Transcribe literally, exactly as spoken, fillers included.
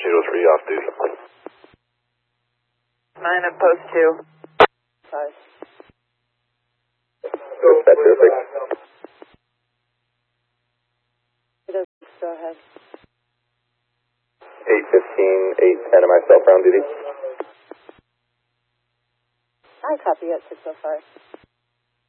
zero three off duty. Nine at post two. Five. Dispatch zero six. Go ahead. eight fifteen, eight ten, am I self-round duty? I copy at six oh five.